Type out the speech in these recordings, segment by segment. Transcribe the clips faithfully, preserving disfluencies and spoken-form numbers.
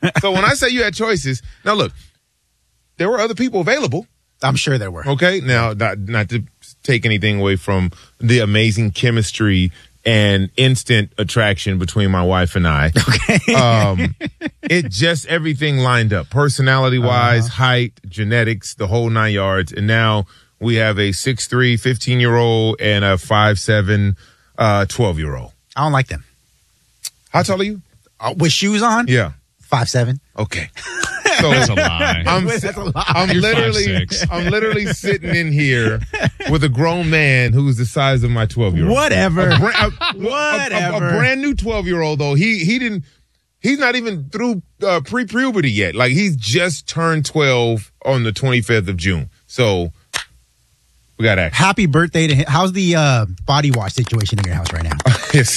So when I say you had choices, now look, there were other people available. I'm sure there were. Okay, now not, not to take anything away from the amazing chemistry and instant attraction between my wife and I. Okay. um, it just everything lined up, personality-wise, uh-huh. height, genetics, the whole nine yards, and now we have a six three fifteen-year-old and a five seven uh, twelve-year-old. I don't like them. How tall are you? Uh, with shoes on? Yeah. five seven. Okay. So that's a lie. I'm, That's a lie. I'm You're literally, five six. I'm literally sitting in here with a grown man who's the size of my twelve-year-old. Whatever. A, bra- a, Whatever. A, a, a brand new twelve-year-old though. He he didn't. He's not even through uh, pre-puberty yet. Like he's just turned twelve on the twenty-fifth of June. So we got action. Happy birthday to him. How's the uh, body wash situation in your house right now? Yes.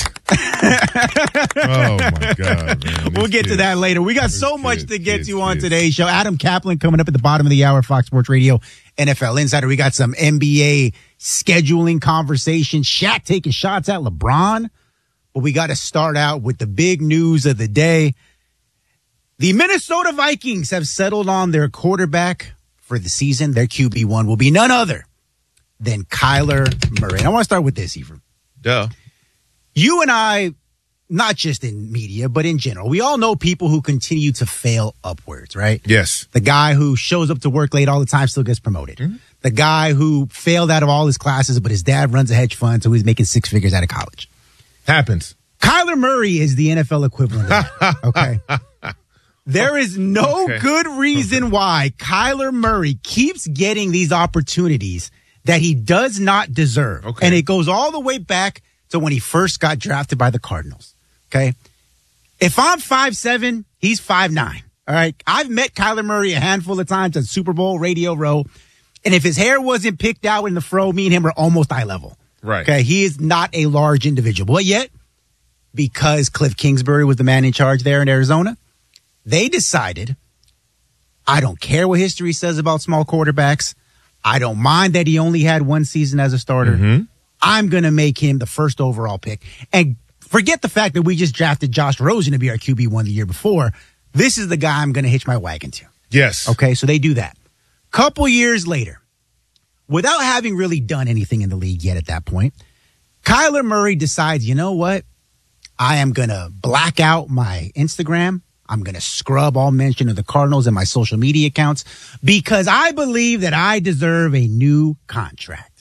Oh my God, man. We'll This get to kid. that later. We got This so much kid, to get kid, to on kid. today's show. Adam Kaplan coming up at the bottom of the hour, Fox Sports Radio, N F L Insider. We got some N B A scheduling conversation. Shaq taking shots at LeBron. But we got to start out with the big news of the day. The Minnesota Vikings have settled on their quarterback for the season. Their Q B one will be none other than Kyler Murray. And I want to start with this, Ephraim. Duh. You and I, not just in media, but in general, we all know people who continue to fail upwards, right? Yes. The guy who shows up to work late all the time still gets promoted. Mm-hmm. The guy who failed out of all his classes, but his dad runs a hedge fund, so he's making six figures out of college. Happens. Kyler Murray is the N F L equivalent of that, okay? There is no Okay. good reason Okay. why Kyler Murray keeps getting these opportunities that he does not deserve. Okay. And it goes all the way back to when he first got drafted by the Cardinals. Okay. If I'm five seven, he's five nine. All right. I've met Kyler Murray a handful of times at Super Bowl, Radio Row. And if his hair wasn't picked out in the fro, me and him are almost eye level. Right. Okay. He is not a large individual. But yet, because Cliff Kingsbury was the man in charge there in Arizona, they decided, I don't care what history says about small quarterbacks. I don't mind that he only had one season as a starter. Mm-hmm. I'm going to make him the first overall pick. And forget the fact that we just drafted Josh Rosen to be our Q B one the year before. This is the guy I'm going to hitch my wagon to. Yes. Okay, so they do that. Couple years later, without having really done anything in the league yet at that point, Kyler Murray decides, you know what? I am going to black out my Instagram. I'm going to scrub all mention of the Cardinals in my social media accounts because I believe that I deserve a new contract.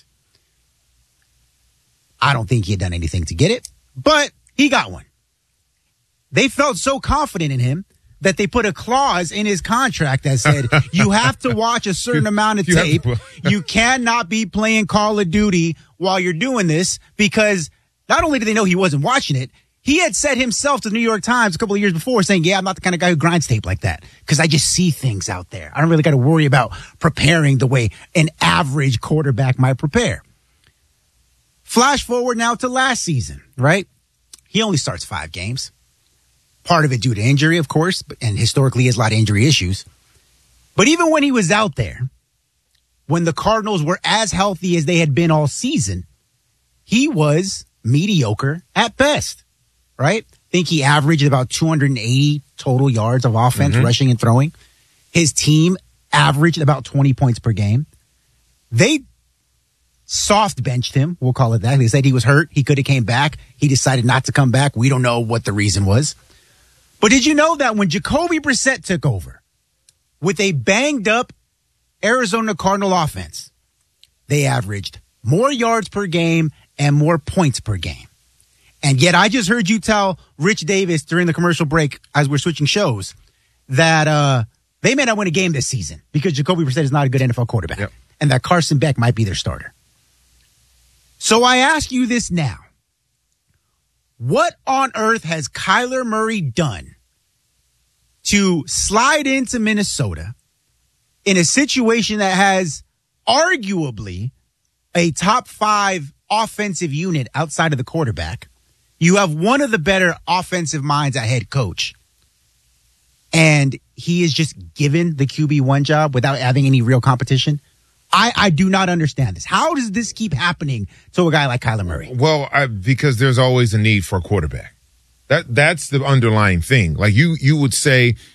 I don't think he had done anything to get it, but he got one. They felt so confident in him that they put a clause in his contract that said, you have to watch a certain amount of You have tape. to- You cannot be playing Call of Duty while you're doing this because not only did they know he wasn't watching it, he had said himself to the New York Times a couple of years before saying, yeah, I'm not the kind of guy who grinds tape like that because I just see things out there. I don't really got to worry about preparing the way an average quarterback might prepare. Flash forward now to last season, right? He only starts five games. Part of it due to injury, of course, but, and historically he has a lot of injury issues. But even when he was out there, when the Cardinals were as healthy as they had been all season, he was mediocre at best. Right? I think he averaged about two hundred eighty total yards of offense, mm-hmm. rushing and throwing. His team averaged about twenty points per game. They soft benched him. We'll call it that. They said he was hurt. He could have came back. He decided not to come back. We don't know what the reason was. But did you know that when Jacoby Brissett took over with a banged up Arizona Cardinal offense, they averaged more yards per game and more points per game. And yet I just heard you tell Rich Davis during the commercial break as we're switching shows that uh, they may not win a game this season because Jacoby Brissett is not a good N F L quarterback. Yep. And that Carson Beck might be their starter. So I ask you this now. What on earth has Kyler Murray done to slide into Minnesota in a situation that has arguably a top five offensive unit outside of the quarterback? You have one of the better offensive minds at head coach. And he is just given the Q B one job without having any real competition. I, I do not understand this. How does this keep happening to a guy like Kyler Murray? Well, I, because there's always a need for a quarterback. That that's the underlying thing. Like you, you would say